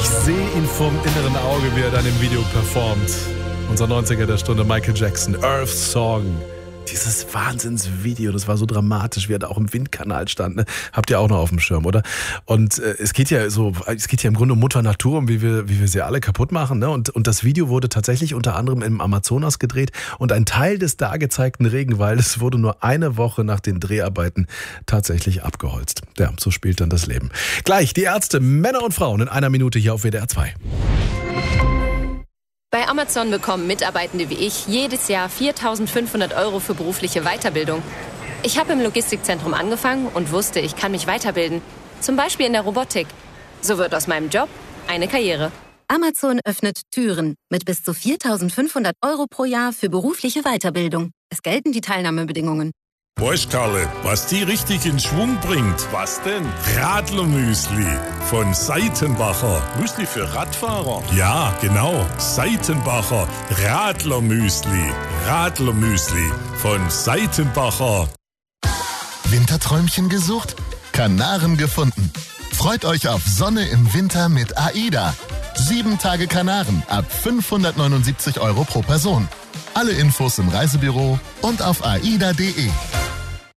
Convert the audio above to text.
sehe ihn vom inneren Auge, wie er dann im Video performt. Unser 90er der Stunde, Michael Jackson, Earth Song. Dieses Wahnsinnsvideo, das war so dramatisch, wie er da auch im Windkanal stand. Ne? Habt ihr auch noch auf dem Schirm, oder? Und es geht ja im Grunde um Mutter Natur, um wie wir sie alle kaputt machen. Ne? Und das Video wurde tatsächlich unter anderem im Amazonas gedreht. Und ein Teil des da gezeigten Regenwaldes wurde nur eine Woche nach den Dreharbeiten tatsächlich abgeholzt. Ja, so spielt dann das Leben. Gleich die Ärzte, Männer und Frauen in einer Minute hier auf WDR 2. Bei Amazon bekommen Mitarbeitende wie ich jedes Jahr 4.500 € für berufliche Weiterbildung. Ich habe im Logistikzentrum angefangen und wusste, ich kann mich weiterbilden. Zum Beispiel in der Robotik. So wird aus meinem Job eine Karriere. Amazon öffnet Türen mit bis zu 4.500 € pro Jahr für berufliche Weiterbildung. Es gelten die Teilnahmebedingungen. Weißt, Karle, was die richtig in Schwung bringt? Was denn? Radlermüsli von Seitenbacher. Müsli für Radfahrer? Ja, genau. Seitenbacher Radlermüsli. Radlermüsli von Seitenbacher. Winterträumchen gesucht? Kanaren gefunden. Freut euch auf Sonne im Winter mit AIDA. 7 Tage Kanaren ab 579 € pro Person. Alle Infos im Reisebüro und auf aida.de.